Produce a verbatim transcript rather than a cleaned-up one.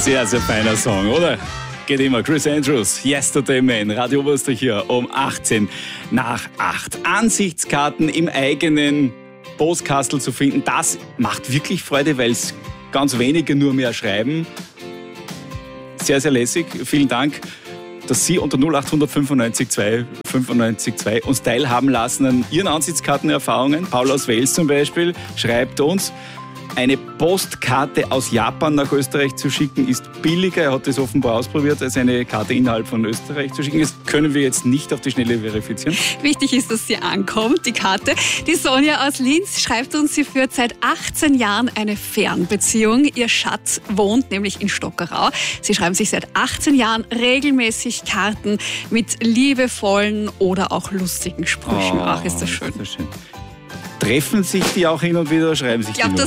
Sehr, sehr feiner Song, oder? Geht immer. Chris Andrews, Yesterday Man, Radio Oberösterreich hier um achtzehn nach acht. Ansichtskarten im eigenen Postkastel zu finden, das macht wirklich Freude, weil es ganz wenige nur mehr schreiben. Sehr, sehr lässig. Vielen Dank, dass Sie unter null acht hundert fünfundneunzig zwei fünfundneunzig zwei uns teilhaben lassen an Ihren Ansichtskartenerfahrungen. Paul aus Wels zum Beispiel schreibt uns, eine Postkarte aus Japan nach Österreich zu schicken ist billiger. Er hat das offenbar ausprobiert, als eine Karte innerhalb von Österreich zu schicken. Das können wir jetzt nicht auf die Schnelle verifizieren. Wichtig ist, dass sie ankommt, die Karte. Die Sonja aus Linz schreibt uns, sie führt seit achtzehn Jahren eine Fernbeziehung. Ihr Schatz wohnt nämlich in Stockerau. Sie schreiben sich seit achtzehn Jahren regelmäßig Karten mit liebevollen oder auch lustigen Sprüchen. Oh, Ach, ist das schön. Das ist schön. Treffen sich die auch hin und wieder oder schreiben sich ich glaub, die nur?